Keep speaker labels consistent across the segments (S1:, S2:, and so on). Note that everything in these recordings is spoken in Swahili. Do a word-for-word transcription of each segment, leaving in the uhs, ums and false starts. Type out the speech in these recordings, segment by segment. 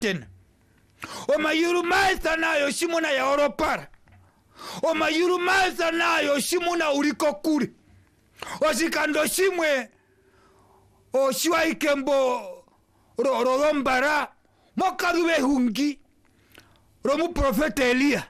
S1: ten o mayuru maisa nayo shimuna ya oropara o mayuru maisa nayo shimuna uriko kuri o shikando shimwe o shiwa ikembo ro rodombara mokaduwe hungi romu profeta Elia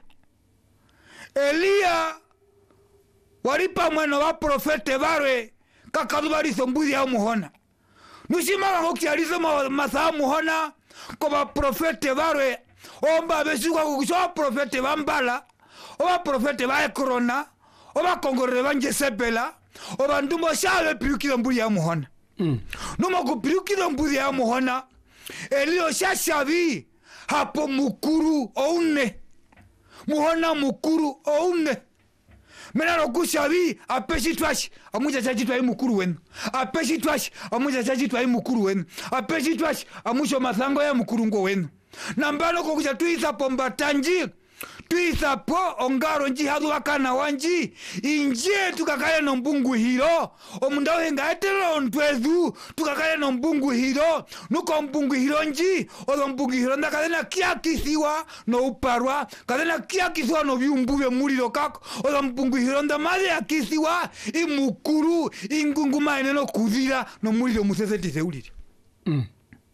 S1: Elia waripa mweno wa profete barwe kakadubari sombudi ya muhona nushima hoki alizo masaa muhona koba profete barwe omba beshuka kukushoa profete bambala oba profete ba corona oba kongore banje sebela oba ndumbo shawe pirukiro mbudi ya muhona mm. Numa kupirukiro mbudi ya muhona Elio shashavi hapo mukuru oune muhona mukuru oune menaro kushavi apeshi twashi amuja chaji twai mukuru wenu apeshi twashi amuja chaji twai mukuru wenu apeshi twashi amusho masango ya mukuru ngo wenu nambano kokuja tuisa pomba tanji tuisa po ongaro nji hadu wakana wanji inje tukakaya no mbungu hiro omundao henga etero ntwezu tukakaya no mbungu hiro nuko mbungu hiro nji odo mbungu hiro ndakadena kia kisiwa no uparwa kadena kia kisiwa no viumbuwe muriro kako odo mbungu hiro ndamade ya kisiwa imukuru ingunguma eneno kuzira no muriro museseti seuliri mm.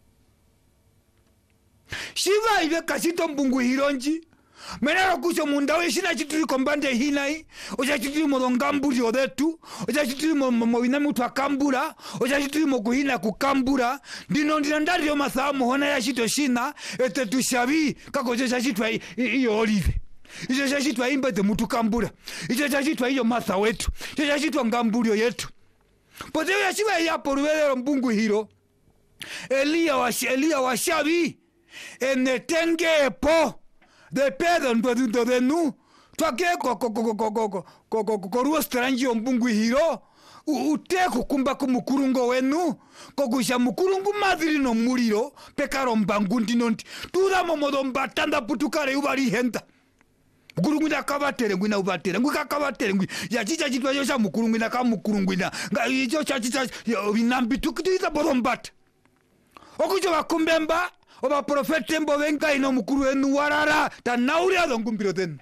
S1: Shiva ibe kasito mbungu hiro nji menaro kusho mundawe shina chituri kombande hinai oja chituri modongamburi odetu oja chituri mo mo mutu akambura oja chituri mo kuhina kukambura ndino ndandari yo masaa muhona ya shito shina ete tushabi kako oja chitwa iyo olive ijo chitwa imbete mutu kambura ijo chitwa iyo masa wetu ijo chitwa ngamburi yetu pote ya shiba ya poruwele mbungu hiro Elia wa Elia wa shabi enetenge po de pedo ndo ndo de nu twake ko ko ko ko ko ko ko ko ruo strangi ombungu hiro uteko kumba kumukurungo wenu kokusha mukurungu madhiri no muriro pekaro mbangundi nonti tuda momodo mbatanda putukare ubari henta mukurungu na kabatere ngwina ubatere ngwika kabatere ngwi ya chicha chitwa yosha mukurungu na kamukurungu na icho cha chicha binambi tukitiza borombat okujo bakumbemba oba profete mbo venga ino mukuru wenu warara tanauri ado ngumbiro tenu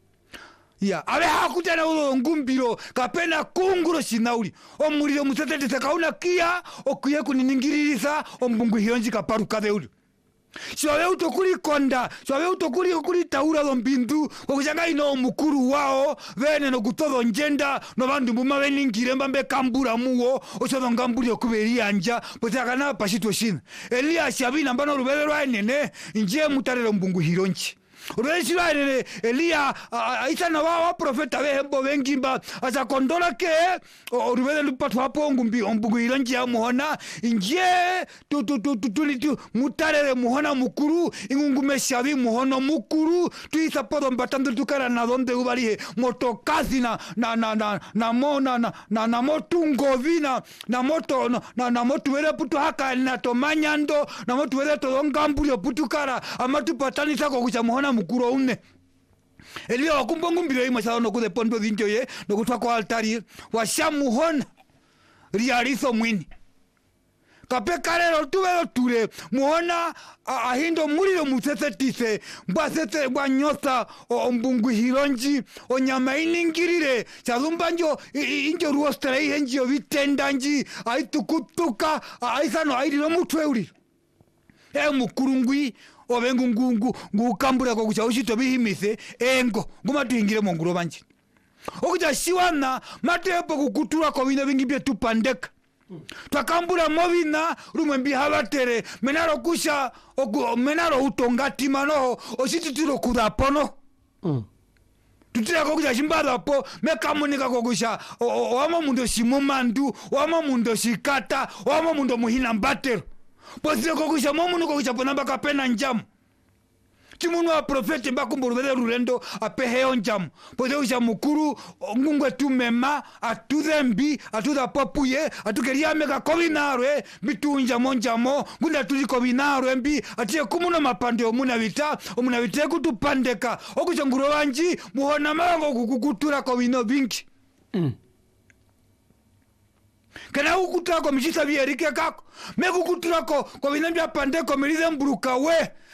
S1: ya abe hakutana ulo ngumbiro kapena kunguro shinauri omuriro musatete takauna kia okuye kuniningirisa ombungu hionji kaparuka deuli Shwawe utokuri konda, shwawe utokuri ukuri taura lombindu, kokujanga ino mukuru wao, vene no kutodo njenda, no bandu mbuma veni ngiremba mbe kambura muo, ochodo ngamburi okuberi anja, pote akana pashito shina. Elia shabina mbano rubele rwa nene, nje mutarelo mbungu hironchi. Urubele shirwa nene, Elia, aisa na wawa profeta vehembo vengimba, asa kondola ke, urubele lupatu hapo ngumbi, mbungu hironchi ya muhona, nje, tu tu tu tu tu tu mutarele muhona mukuru, ingungume shabi muhono mukuru, tuisa podo mbatando tukara na donde ubarihe, motokazi na, na, na, na, na mo, na, na, na, na motu ngovina, na moto, na, na, na motu wele putu haka, na tomanyando, na motu wele tolongamburi putukara, amatu patani sako kucha muhona mukuru une. Elia wakumbongu mbilo hii masao no kude pondo dinjo ye, no kutwa kwa altari, washa muhona, riariso mwini. Kape karero tuwelo ture, muhona ahindo muriro musesetise, mbasete wanyosa o mbungu hironji, o nyama iningirire, chazumbanjo injo ruostere henji o vitendanji, aitu kutuka, aisano airiro mutweuri. E mukurungui, o vengu ngungu, ngu kambura kwa kucha ushito bihimise, engo, nguma tuingire monguro banji. Okuja shiwana, matepo kukutura kwa wina vingi bia tupandeka. Twakambura movina rumembi habatere menaro kusha oku, menaro utongati mano osititiro kudapono mm. Tutira kokuja shimbada po mekamunika kokusha wama mundo shimumandu wama mundo shikata wama mundo muhina mbatero posire kokusha momuno kokusha ponamba kapena njamu Chimunu wa profeti mbakumburu vele rurendo apeheo njamu. Pode usha mukuru ngungwe tumema atudembi atuda popuye atukeria mega kovinarwe bitu njamo njamo ngunda tuli kovinarwe mbi atie kumuno mapande omuna vita omuna vita kutupandeka okusha nguro wanji muhona mango kukukutura kovino vinki mm. Kana ukutura ko mishisa bierike kako mekukutura ko kovino bya pandeko milize mburuka we